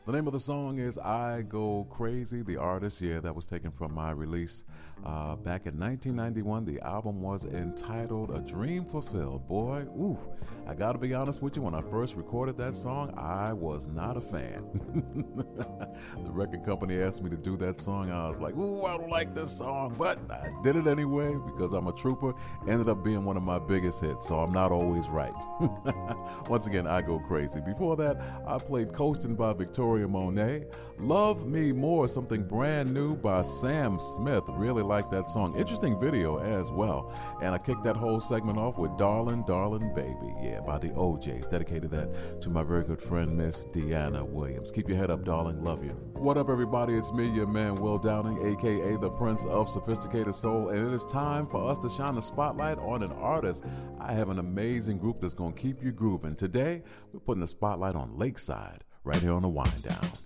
The name of the song is I Go Crazy. The artist, that was taken from my release back in 1991. The album was entitled A Dream Fulfilled. Boy, I gotta be honest with you, when I first recorded that song, I was not a fan. The record company asked me to do that song. I was like, I don't like this song, but I did it anyway because I'm a trooper. Ended up being one of my biggest hits, so I'm not always right. Once again, I Go Crazy. Before that, I played Coastin' by Victoria Monet. Love Me More, something brand new by Sam Smith. Really like that song. Interesting video as well. And I kicked that whole segment off with Darling, Darling Baby, by the OJs. Dedicated that to my very good friend, Miss Deanna Williams. Keep your head up, darling. Love you. What up, everybody? It's me, your man, Will Downing, a.k.a. the Prince of Sophisticated Soul, and it is time for us to shine the spotlight on an artist. I have an amazing group that's going to keep you grooving. Today, we're putting the spotlight on Lakeside, right here on the Wind Down.